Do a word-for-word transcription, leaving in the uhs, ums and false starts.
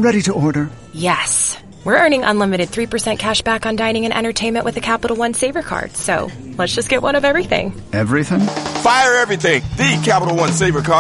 Ready to order. Yes. We're earning unlimited three percent cash back on dining and entertainment with the Capital One Saver Card, so let's just get one of everything. Everything? Fire everything! The Capital One Saver Card